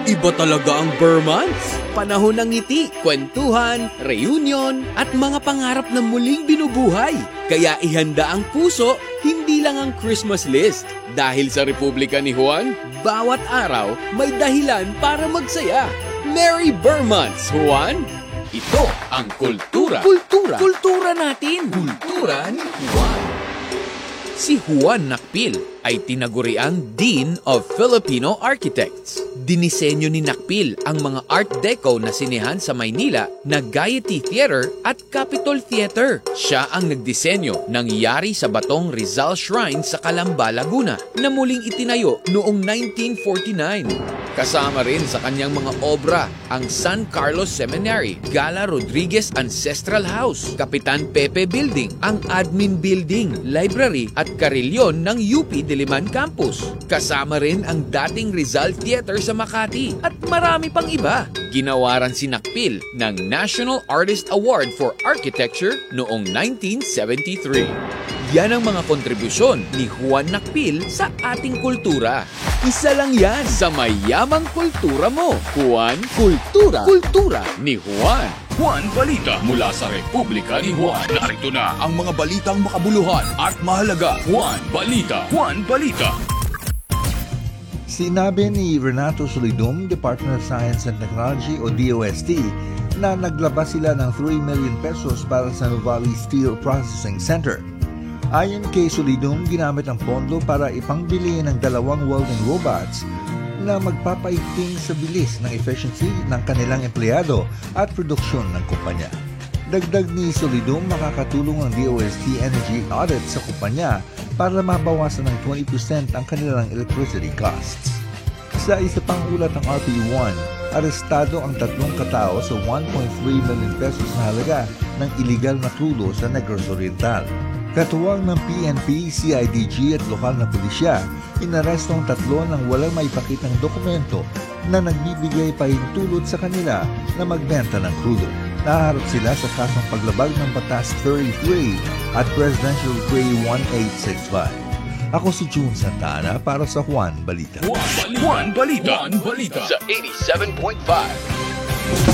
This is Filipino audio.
Iba talaga ang Burmans. Panahon ng ngiti, kwentuhan, reunion, at mga pangarap na muling binubuhay. Kaya ihanda ang puso, hindi lang ang Christmas list. Dahil sa Republika ni Juan, bawat araw may dahilan para magsaya. Merry Burmans, Juan! Ito ang kultura. Kultura natin. Kultura ni Juan. Si Juan Nakpil ay tinaguriang Dean of Filipino Architects. Dinisenyo ni Nakpil ang mga Art Deco na sinehan sa Maynila na Gaiety Theater at Capitol Theater. Siya ang nagdisenyo ng Yari sa Batong Rizal Shrine sa Calamba, Laguna na muling itinayo noong 1949. Kasama rin sa kanyang mga obra ang San Carlos Seminary, Gala Rodriguez Ancestral House, Kapitan Pepe Building, ang Admin Building, Library at Carillon ng UP Diliman Campus. Kasama rin ang dating Rizal Theater sa Makati at marami pang iba. Ginawaran si Nakpil ng National Artist Award for Architecture noong 1973. Yan ang mga kontribusyon ni Juan Nakpil sa ating kultura. Isa lang yan sa mayamang kultura mo. Juan Kultura. Kultura ni Juan. Juan Balita mula sa Republika ni Juan. Narito na ang mga balitang makabuluhan at mahalaga. Juan Balita. Juan Balita. Sinabi ni Renato Solidum, Department of Science and Technology o DOST, na naglabas sila ng 3 million pesos para sa Nuvali Steel Processing Center. Ayon kay Solidum, ginamit ang pondo para ipangbili ng 2 welding robots na magpapaigting sa bilis ng efficiency ng kanilang empleyado at produksyon ng kumpanya. Dagdag ni Solidum, makakatulong ang DOST Energy Audit sa kumpanya para mabawasan ng 20% ang kanilang electricity costs. Sa isa pang ulat ng RP1, arestado ang 3 katao sa 1.3 million pesos na halaga ng iligal na krudo sa Negros Oriental. Katuwang ng PNP, CIDG at lokal na pulisya, inaresto ang 3 nang walang maipakitang dokumento na nagbibigay pahintulot sa kanila na magbenta ng krudo. Naharap sila sa kasong paglabag ng Batas 33 at Presidential Decree 1865. Ako si June Santana para sa Juan Balita. Juan Balita. Juan Balita. Sa 87.5.